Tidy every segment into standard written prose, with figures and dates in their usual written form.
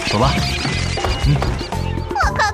走吧。 我看，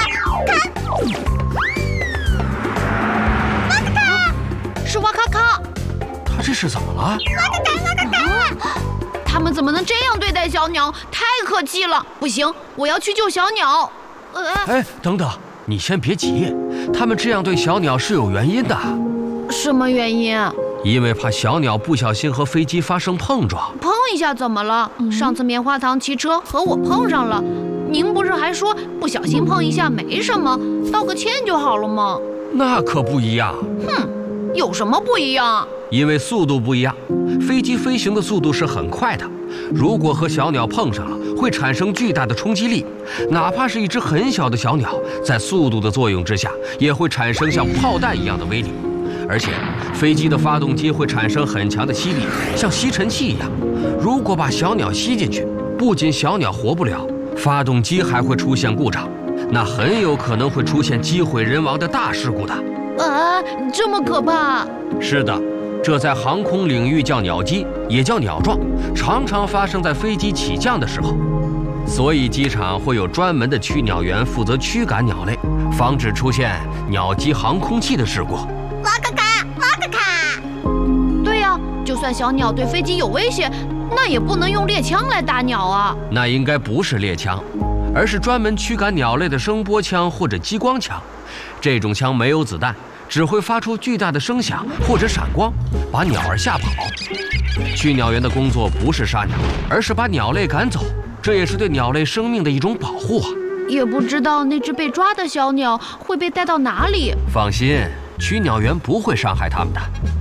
哇咔咔， 是哇咔咔。 他这是怎么了？ 哇咔咔！ 他们怎么能这样对待小鸟？太可气了！不行，我要去救小鸟。 哎，等等，你先别急，他们这样对小鸟是有原因的。 什么原因？ 因为怕小鸟不小心和飞机发生碰撞。 碰一下怎么了？上次棉花糖骑车和我碰上了，您不是还说不小心碰一下没什么，道个歉就好了吗？ 那可不一样。 有什么不一样？ 因为速度不一样，飞机飞行的速度是很快的，如果和小鸟碰上了，会产生巨大的冲击力，哪怕是一只很小的小鸟，在速度的作用之下，也会产生像炮弹一样的威力。而且，飞机的发动机会产生很强的吸力，像吸尘器一样。如果把小鸟吸进去，不仅小鸟活不了，发动机还会出现故障，那很有可能会出现机毁人亡的大事故的。 这么可怕？ 是的，这在航空领域叫鸟击，也叫鸟撞，常常发生在飞机起降的时候。所以机场会有专门的驱鸟员负责驱赶鸟类，防止出现鸟击航空器的事故。 哇咔咔，哇咔咔！ 对呀，就算小鸟对飞机有威胁，那也不能用猎枪来打鸟啊。 那应该不是猎枪，而是专门驱赶鸟类的声波枪或者激光枪。这种枪没有子弹，只会发出巨大的声响或者闪光，把鸟儿吓跑。驱鸟员的工作不是杀鸟，而是把鸟类赶走，这也是对鸟类生命的一种保护啊。 也不知道那只被抓的小鸟会被带到哪里。 放心，驱鸟员不会伤害它们的。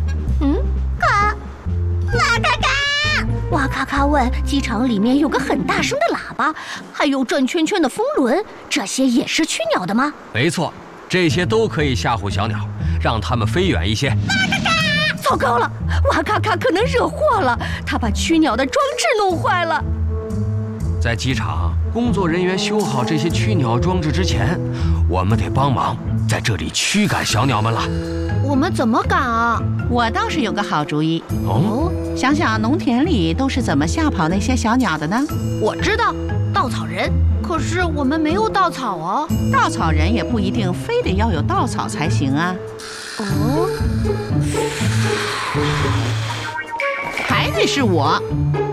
哇咔咔！哇咔咔问：机场里面有个很大声的喇叭，还有转圈圈的风轮，这些也是驱鸟的吗？ 没错，这些都可以吓唬小鸟，让它们飞远一些。 糟糕了，哇咔咔可能惹祸了，他把驱鸟的装置弄坏了。 在机场，工作人员修好这些驱鸟装置之前，我们得帮忙在这里驱赶小鸟们了。 我们怎么赶啊？ 我倒是有个好主意。想想农田里都是怎么吓跑那些小鸟的呢？ 我知道，稻草人。可是我们没有稻草哦。 稻草人也不一定非得要有稻草才行啊。还得是我。